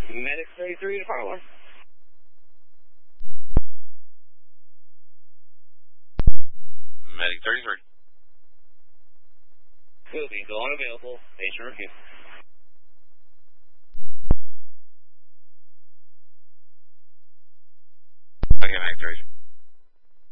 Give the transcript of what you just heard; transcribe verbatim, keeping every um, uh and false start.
Medic thirty-three to fire alarm. Medic thirty-three. Will be go unavailable. Patient review. Okay, Medic thirty-three.